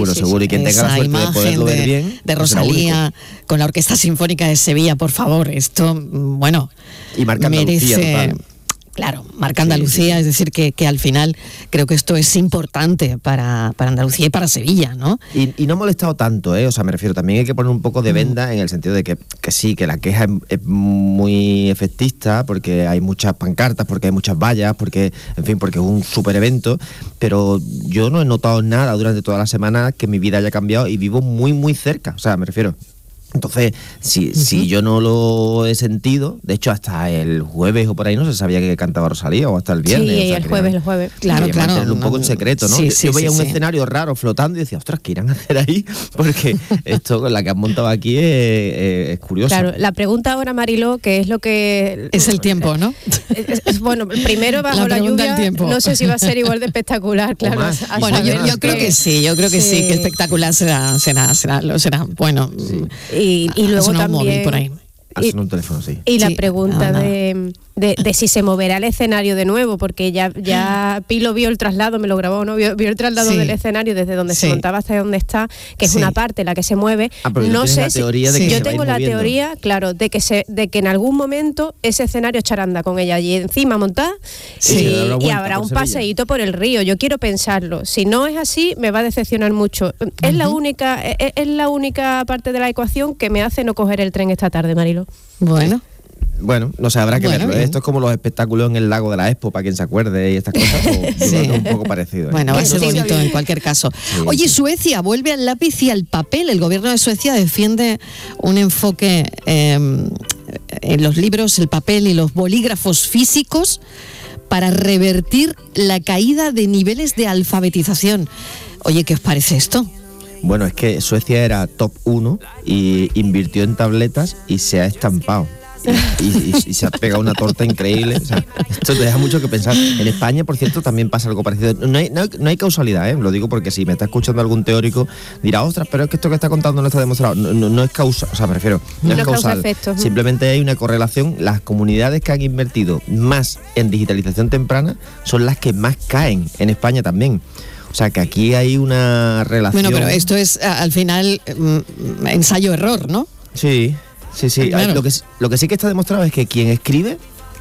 seguro. Y quien tenga la suerte de poderlo ver bien, de Rosalía con la Orquesta Sinfónica de Sevilla, por favor, esto, bueno, y marca Andalucía, merece... Claro, marca Andalucía, es decir, que al final creo que esto es importante para Andalucía y para Sevilla, ¿no? Y no ha molestado tanto, o sea, me refiero, también hay que poner un poco de venda en el sentido de que sí, que la queja es muy efectista, porque hay muchas pancartas, porque hay muchas vallas, porque, en fin, porque es un súper evento, pero yo no he notado nada durante toda la semana que mi vida haya cambiado y vivo muy, muy cerca, o sea, me refiero... Entonces, si yo no lo he sentido, de hecho hasta el jueves o por ahí no se sabía que cantaba Rosalía, o hasta el viernes. Sí, o sea, el jueves. Claro. Mantenerlo un poco en secreto, ¿no? Yo veía un escenario raro flotando y decía, ostras, ¿qué irán a hacer ahí? Porque esto con la que han montado aquí es curioso. Claro, la pregunta ahora, Mariló, que es lo que... Es el tiempo, ¿no? Bueno, primero bajo la lluvia, no sé si va a ser igual de espectacular, claro. Bueno, yo creo que sí, que espectacular será, bueno... Sí. Y luego también... móvil por ahí. Un teléfono, sí. Y la pregunta de si se moverá el escenario de nuevo, porque ya Pilo vio el traslado, me lo grabó, ¿no? Vio el traslado del escenario desde donde se montaba hasta donde está, que es una parte la que se mueve. No sé si yo tengo la teoría, claro, de que en algún momento ese escenario echará anda con ella allí encima montada y habrá un paseíto por el río. Yo quiero pensarlo. Si no es así, me va a decepcionar mucho. Es la única parte de la ecuación que me hace no coger el tren esta tarde, Marilo. Bueno, no sé, habrá que verlo. Esto es como los espectáculos en el lago de la Expo, para quien se acuerde y estas cosas, un poco parecido. Bueno, va a ser bonito en cualquier caso. Oye, Suecia vuelve al lápiz y al papel. El gobierno de Suecia defiende un enfoque en los libros, el papel y los bolígrafos físicos para revertir la caída de niveles de alfabetización. Oye, ¿qué os parece esto? Bueno, es que Suecia era top 1 y invirtió en tabletas y se ha estampado. Y se ha pegado una torta increíble. O sea, esto te deja mucho que pensar. En España, por cierto, también pasa algo parecido. No hay causalidad, lo digo porque si me está escuchando algún teórico dirá, ostras, pero es que esto que está contando no está demostrado. No es causa, o sea, prefiero, no es causal. Simplemente hay una correlación. Las comunidades que han invertido más en digitalización temprana son las que más caen en España también. O sea, que aquí hay una relación... Bueno, pero esto es, al final, ensayo-error, ¿no? Sí. Claro. Lo que sí que está demostrado es que quien escribe...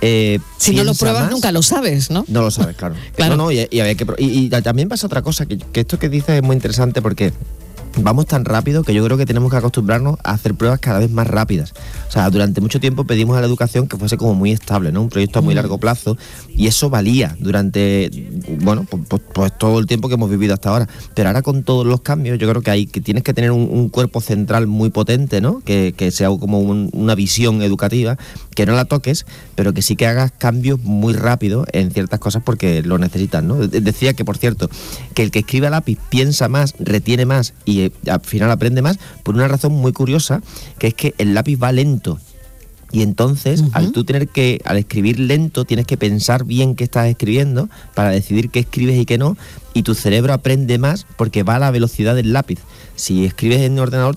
si no lo pruebas más, nunca lo sabes, ¿no? No lo sabes, claro. Y también pasa otra cosa, que esto que dices es muy interesante porque... Vamos tan rápido que yo creo que tenemos que acostumbrarnos a hacer pruebas cada vez más rápidas. O sea, durante mucho tiempo pedimos a la educación que fuese como muy estable, ¿no? Un proyecto a muy largo plazo, y eso valía durante, pues todo el tiempo que hemos vivido hasta ahora. Pero ahora con todos los cambios, yo creo que tienes que tener un cuerpo central muy potente, ¿no? Que sea como una visión educativa, que no la toques, pero que sí que hagas cambios muy rápido en ciertas cosas porque lo necesitas, ¿no? Decía que, por cierto, que el que escribe a lápiz piensa más, retiene más y al final aprende más por una razón muy curiosa, que es que el lápiz va lento. Y entonces, al escribir lento, tienes que pensar bien qué estás escribiendo para decidir qué escribes y qué no, y tu cerebro aprende más porque va a la velocidad del lápiz. Si escribes en el ordenador,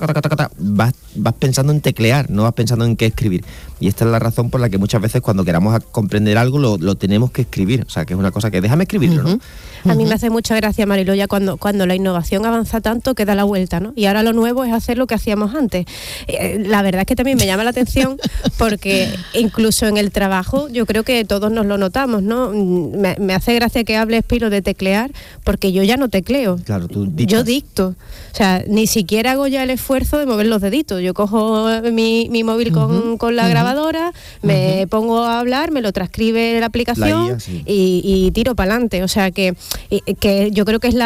vas pensando en teclear, no vas pensando en qué escribir. Y esta es la razón por la que muchas veces cuando queramos comprender algo lo tenemos que escribir. O sea, que es una cosa que déjame escribirlo, ¿no? A mí me hace mucha gracia, Marilo, ya cuando la innovación avanza tanto que da la vuelta, ¿no? Y ahora lo nuevo es hacer lo que hacíamos antes. La verdad es que también me llama la atención porque incluso en el trabajo yo creo que todos nos lo notamos, ¿no? Me hace gracia que hables, Pilo, de teclear, porque yo ya no tecleo. Claro, tú dictas. Yo dicto. O sea, ni siquiera hago ya el esfuerzo de mover los deditos. Yo cojo mi móvil con la grabadora, me pongo a hablar, me lo transcribe la aplicación, la IA, y tiro para adelante. O sea, que yo creo que es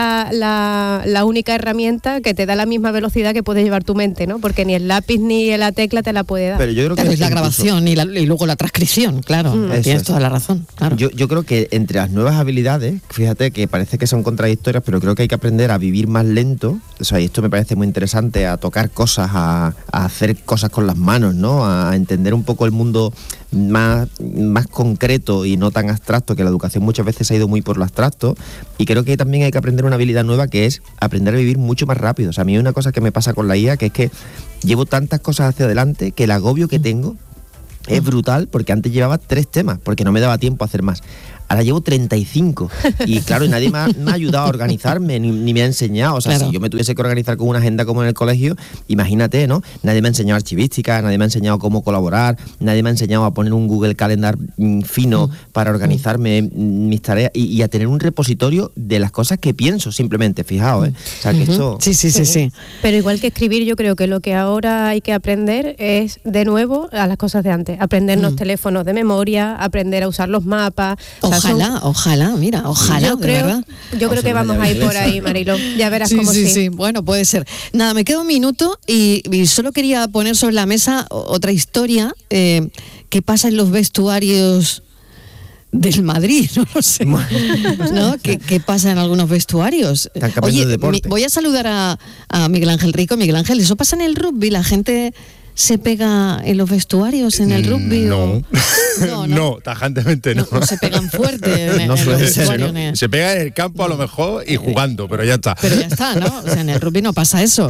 la única herramienta que te da la misma velocidad que puede llevar tu mente, ¿no? Porque ni el lápiz ni la tecla te la puede dar. Pero yo creo que es la grabación y luego la transcripción, claro. Tienes toda la razón. Claro. Yo creo que entre las nuevas habilidades, fíjate que parece que son contradictorias, pero creo que hay que aprender a vivir más lento. O sea, y esto me parece muy interesante, a tocar cosas, a hacer cosas con las manos, ¿no? A entender un poco el mundo más concreto y no tan abstracto, que la educación muchas veces ha ido muy por lo abstracto. Y creo que también hay que aprender una habilidad nueva, que es aprender a vivir mucho más rápido. O sea, a mí hay una cosa que me pasa con la IA, que es que llevo tantas cosas hacia adelante que el agobio que tengo Es brutal porque antes llevaba 3 temas, porque no me daba tiempo a hacer más. Ahora llevo 35 y claro, nadie me ha ayudado a organizarme ni me ha enseñado. O sea, claro, si yo me tuviese que organizar con una agenda como en el colegio, imagínate, ¿no? Nadie me ha enseñado archivística, nadie me ha enseñado cómo colaborar, nadie me ha enseñado a poner un Google Calendar fino para organizarme mis tareas y a tener un repositorio de las cosas que pienso simplemente, fijaos, ¿eh? O sea, que esto... Sí. Pero igual que escribir, yo creo que lo que ahora hay que aprender es, de nuevo, a las cosas de antes. Aprendernos teléfonos de memoria, aprender a usar los mapas... Ojalá, yo creo que vamos a ir por ahí, Mariló. Ya verás cómo sí. Sí, bueno, puede ser. Nada, me queda un minuto y solo quería poner sobre la mesa otra historia que pasa en los vestuarios del Madrid, no lo sé, ¿no? ¿Qué pasa en algunos vestuarios? Oye, voy a saludar a Miguel Ángel Rico. Miguel Ángel, ¿eso pasa en el rugby? ¿La gente se pega en los vestuarios en el rugby? No, tajantemente no. No se pegan fuerte en suele el ser, vestuario. ¿no? Se pega en el campo a lo mejor y jugando, pero ya está. Pero ya está, ¿no? O sea, en el rugby no pasa eso.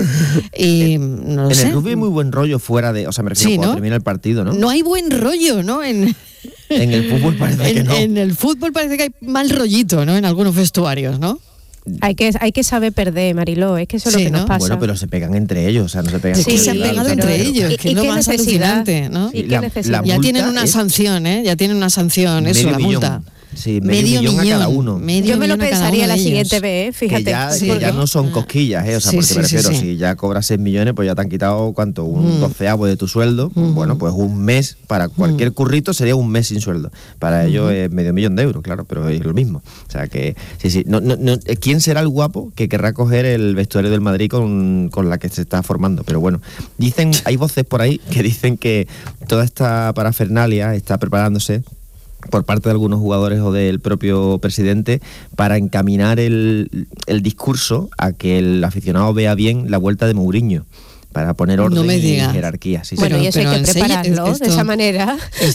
Y no lo sé. En el rugby hay muy buen rollo fuera de... O sea, me refiero cuando termina el partido, ¿no? No hay buen rollo, ¿no? En el fútbol parece que no. En el fútbol parece que hay mal rollito, ¿no? En algunos vestuarios, ¿no? Hay que saber perder, Mariló, es que eso es lo que nos pasa. Bueno, pero se pegan entre ellos, o sea, no se pegan. Sí, se han pegado entre ellos, que es lo más alucinante, ¿no? ¿Y qué necesidad? Ya tienen una sanción, ¿eh? Ya tienen una sanción, eso, la multa. Sí, medio millón a cada uno. Yo me lo pensaría la siguiente vez, fíjate. Que ya no son cosquillas, o sea, porque me refiero, si ya cobras 6 millones, pues ya te han quitado, ¿cuánto? Un 12avo de tu sueldo. Bueno, pues un mes, para cualquier currito sería un mes sin sueldo. Para ellos es medio millón de euros, claro, pero es lo mismo. O sea que, sí. No, ¿quién será el guapo que querrá coger el vestuario del Madrid con la que se está formando? Pero bueno, hay voces por ahí que dicen que toda esta parafernalia está preparándose por parte de algunos jugadores o del propio presidente para encaminar el discurso a que el aficionado vea bien la vuelta de Mourinho, para poner orden y jerarquía. Sí, bueno, y eso hay que prepararlo de esa manera.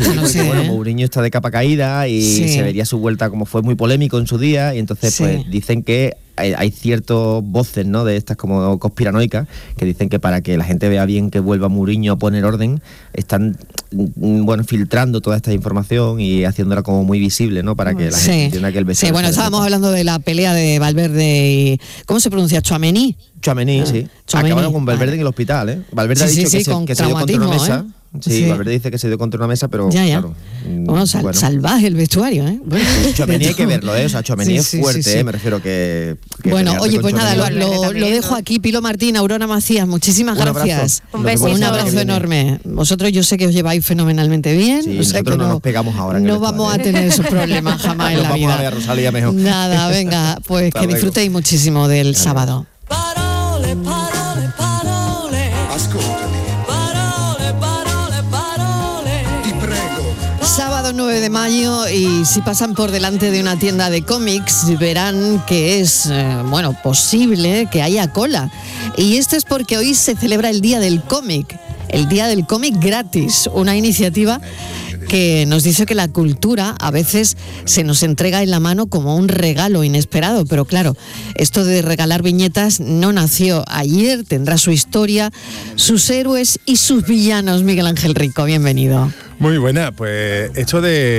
Mourinho está de capa caída y se vería su vuelta, como fue muy polémico en su día, y entonces pues dicen que hay ciertas voces, ¿no?, de estas como conspiranoicas, que dicen que para que la gente vea bien que vuelva Mourinho a poner orden, están filtrando toda esta información y haciéndola como muy visible, ¿no?, para que la gente entienda que el vestuario... Sí, bueno, estábamos hablando de la pelea de Valverde y... ¿Cómo se pronuncia? ¿Tchouaméni? Tchouaméni, sí. Acabaron con Valverde en el hospital, ¿eh? Valverde ha dicho que se dio contra una mesa. Sí, Valverde dice que se dio contra una mesa, pero claro. Bueno, salvaje el vestuario, ¿eh? Bueno, Tchouaméni hay que verlo, ¿eh? O sea, Tchouaméni es fuerte, me refiero que bueno, oye, pues nada, lo dejo aquí. Pilo Martín, Aurora Macías, muchísimas gracias. Un beso. Un abrazo enorme. Vosotros, yo sé que os lleváis fenomenalmente bien. Sí, o sea, nosotros no nos pegamos ahora. No vamos a tener esos problemas jamás en la vida. Vamos a ver a Rosalía mejor. Nada, venga, pues que disfrutéis muchísimo del sábado. Parole, parole, parole. Ascoltami. Parole, parole. Ti prego. Sábado 9 de mayo, y si pasan por delante de una tienda de cómics verán que es posible que haya cola. Y esto es porque hoy se celebra el Día del Cómic. El Día del Cómic gratis, una iniciativa que nos dice que la cultura a veces se nos entrega en la mano como un regalo inesperado, pero claro, esto de regalar viñetas no nació ayer, tendrá su historia, sus héroes y sus villanos. Miguel Ángel Rico, bienvenido. Muy buena, pues esto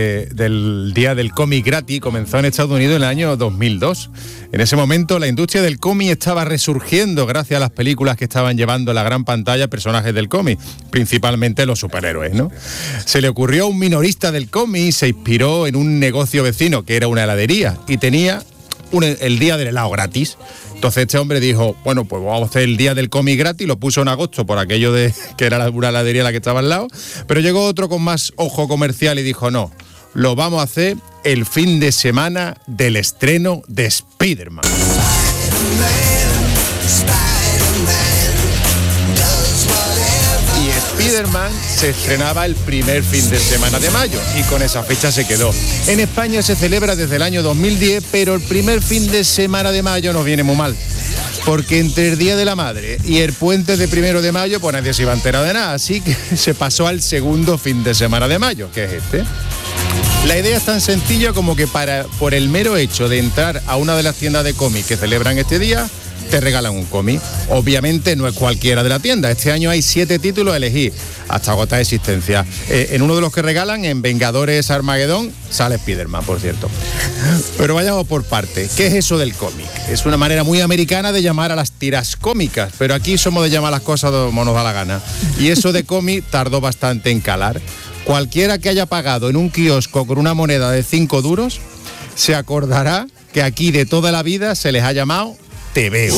del Día del Cómic gratis comenzó en Estados Unidos en el año 2002. En ese momento la industria del cómic estaba resurgiendo gracias a las películas que estaban llevando a la gran pantalla personajes del cómic, principalmente los superhéroes, ¿no? Se le ocurrió a un minorista del cómic, se inspiró en un negocio vecino que era una heladería y tenía el día del helado gratis. Entonces este hombre dijo, bueno, pues vamos a hacer el Día del Cómic gratis, lo puso en agosto por aquello de que era una heladería la que estaba al lado, pero llegó otro con más ojo comercial y dijo, no, lo vamos a hacer el fin de semana del estreno de Spider-Man. Spider-Man se estrenaba el primer fin de semana de mayo y con esa fecha se quedó. En España se celebra desde el año 2010, pero el primer fin de semana de mayo nos viene muy mal. Porque entre el Día de la Madre y el puente de 1 de mayo, pues nadie se iba a enterar de nada. Así que se pasó al segundo fin de semana de mayo, que es este. La idea es tan sencilla como que por el mero hecho de entrar a una de las tiendas de cómics que celebran este día, te regalan un cómic. Obviamente no es cualquiera de la tienda. Este año hay 7 títulos a elegir, hasta agotar existencia. En uno de los que regalan, en Vengadores Armagedón, sale Spiderman, por cierto. Pero vayamos por partes. ¿Qué es eso del cómic? Es una manera muy americana de llamar a las tiras cómicas, pero aquí somos de llamar las cosas como nos da la gana. Y eso de cómic tardó bastante en calar. Cualquiera que haya pagado en un kiosco con una moneda de 5 duros se acordará que aquí de toda la vida se les ha llamado tebeo.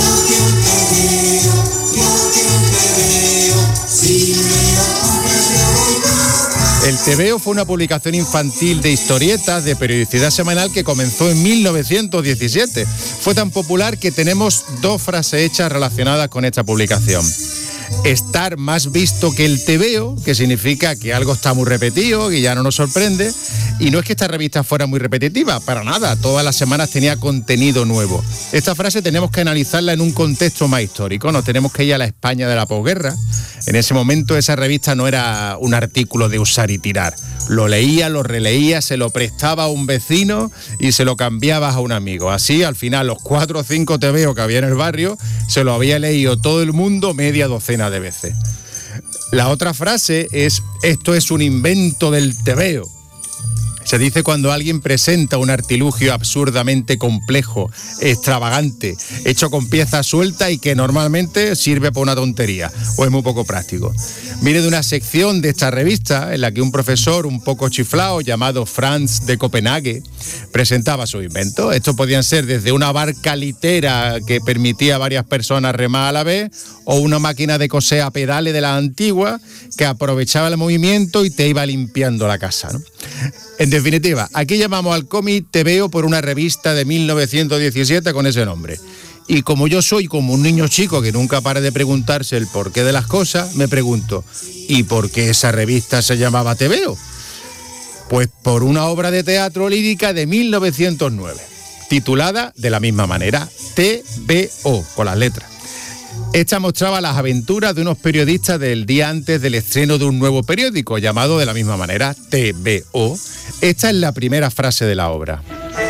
El tebeo fue una publicación infantil de historietas de periodicidad semanal que comenzó en 1917. Fue tan popular que tenemos 2 frases hechas relacionadas con esta publicación. Estar más visto que el tebeo, que significa que algo está muy repetido, que ya no nos sorprende. Y no es que esta revista fuera muy repetitiva, para nada, todas las semanas tenía contenido nuevo. Esta frase tenemos que analizarla en un contexto más histórico, nos tenemos que ir a la España de la posguerra. En ese momento esa revista no era un artículo de usar y tirar. Lo leía, lo releía, se lo prestaba a un vecino y se lo cambiabas a un amigo. Así, al final, los 4 o 5 tebeos que había en el barrio, se lo había leído todo el mundo media docena de veces. La otra frase es: esto es un invento del tebeo. Se dice cuando alguien presenta un artilugio absurdamente complejo, extravagante, hecho con piezas sueltas y que normalmente sirve para una tontería o es muy poco práctico. Viene de una sección de esta revista en la que un profesor un poco chiflado llamado Franz de Copenhague presentaba su invento. Estos podían ser desde una barca litera que permitía a varias personas remar a la vez o una máquina de coser a pedales de la antigua que aprovechaba el movimiento y te iba limpiando la casa, ¿no? En definitiva, aquí llamamos al cómic tebeo por una revista de 1917 con ese nombre. Y como yo soy como un niño chico que nunca para de preguntarse el porqué de las cosas, me pregunto, ¿y por qué esa revista se llamaba tebeo? Pues por una obra de teatro lírica de 1909, titulada de la misma manera, TVO, con las letras. Esta mostraba las aventuras de unos periodistas del día antes del estreno de un nuevo periódico, llamado de la misma manera, TVO. Esta es la primera frase de la obra.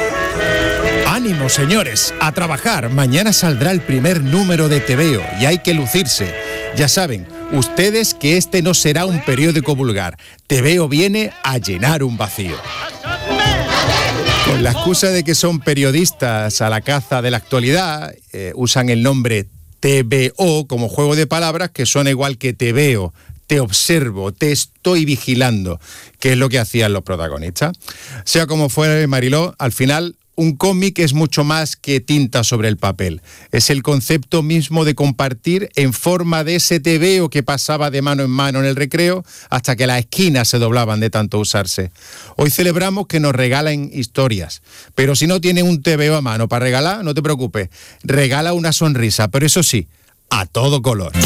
¡Ánimo, señores! ¡A trabajar! Mañana saldrá el primer número de TVO y hay que lucirse. Ya saben, ustedes que este no será un periódico vulgar. TVO viene a llenar un vacío. Con la excusa de que son periodistas a la caza de la actualidad, usan el nombre TVO como juego de palabras que suena igual que te veo, te observo, te estoy vigilando, que es lo que hacían los protagonistas. Sea como fuere, Mariló, al final un cómic es mucho más que tinta sobre el papel. Es el concepto mismo de compartir en forma de ese tebeo que pasaba de mano en mano en el recreo hasta que las esquinas se doblaban de tanto usarse. Hoy celebramos que nos regalen historias, pero si no tienen un tebeo a mano para regalar, no te preocupes, regala una sonrisa, pero eso sí, a todo color.